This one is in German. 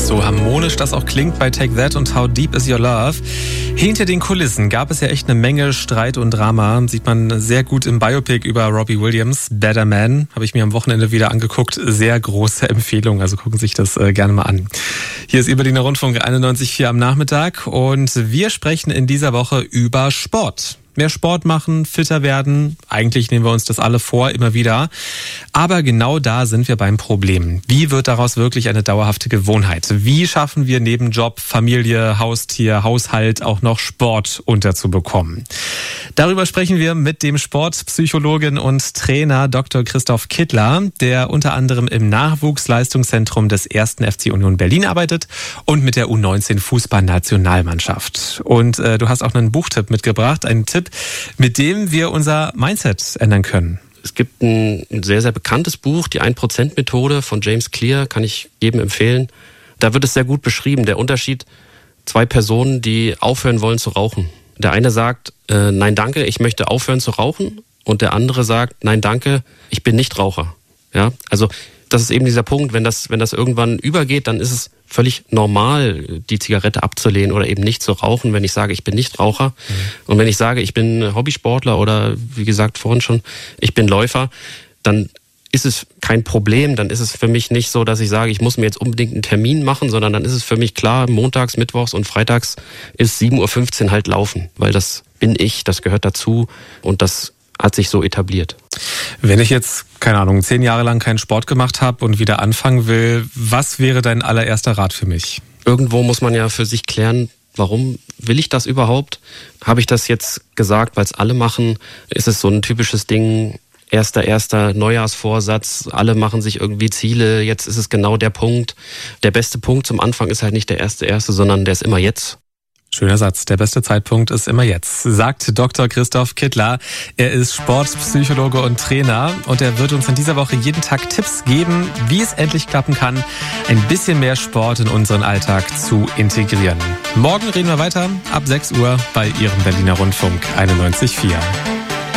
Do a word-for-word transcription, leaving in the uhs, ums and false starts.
So harmonisch das auch klingt bei Take That und How Deep Is Your Love. Hinter den Kulissen gab es ja echt eine Menge Streit und Drama. Sieht man sehr gut im Biopic über Robbie Williams, Better Man. Habe ich mir am Wochenende wieder angeguckt. Sehr große Empfehlung, also gucken Sie sich das äh, gerne mal an. Hier ist Ihr Berliner Rundfunk einundneunzig Komma vier am Nachmittag und wir sprechen in dieser Woche über Sport. Mehr Sport machen, fitter werden. Eigentlich nehmen wir uns das alle vor, immer wieder. Aber genau da sind wir beim Problem. Wie wird daraus wirklich eine dauerhafte Gewohnheit? Wie schaffen wir neben Job, Familie, Haustier, Haushalt auch noch Sport unterzubekommen? Darüber sprechen wir mit dem Sportpsychologen und Trainer Doktor Christoph Kittler, der unter anderem im Nachwuchsleistungszentrum des ersten F C Union Berlin arbeitet und mit der U neunzehn Fußballnationalmannschaft. Und äh, du hast auch einen Buchtipp mitgebracht, einen Tipp, mit dem wir unser Mindset ändern können. Es gibt ein sehr, sehr bekanntes Buch, die ein Prozent Methode von James Clear, kann ich jedem empfehlen. Da wird es sehr gut beschrieben, der Unterschied, zwei Personen, die aufhören wollen zu rauchen. Der eine sagt, äh, nein danke, ich möchte aufhören zu rauchen. Und der andere sagt, nein danke, ich bin nicht Raucher. Ja, also das ist eben dieser Punkt, wenn das, wenn das irgendwann übergeht, dann ist es völlig normal, die Zigarette abzulehnen oder eben nicht zu rauchen, wenn ich sage, ich bin nicht Raucher. Mhm. Und wenn ich sage, ich bin Hobbysportler oder wie gesagt vorhin schon, ich bin Läufer, dann ist es kein Problem. Dann ist es für mich nicht so, dass ich sage, ich muss mir jetzt unbedingt einen Termin machen, sondern dann ist es für mich klar, montags, mittwochs und freitags ist sieben Uhr fünfzehn halt laufen, weil das bin ich, das gehört dazu und das hat sich so etabliert. Wenn ich jetzt, keine Ahnung, zehn Jahre lang keinen Sport gemacht habe und wieder anfangen will, was wäre dein allererster Rat für mich? Irgendwo muss man ja für sich klären, warum will ich das überhaupt? Habe ich das jetzt gesagt, weil es alle machen? Ist es so ein typisches Ding, erster, erster Neujahrsvorsatz, alle machen sich irgendwie Ziele, jetzt ist es genau der Punkt. Der beste Punkt zum Anfang ist halt nicht der erste, erste, sondern der ist immer jetzt. Schöner Satz. Der beste Zeitpunkt ist immer jetzt, sagt Doktor Christoph Kittler. Er ist Sportpsychologe und Trainer und er wird uns in dieser Woche jeden Tag Tipps geben, wie es endlich klappen kann, ein bisschen mehr Sport in unseren Alltag zu integrieren. Morgen reden wir weiter ab sechs Uhr bei Ihrem Berliner Rundfunk einundneunzig Komma vier.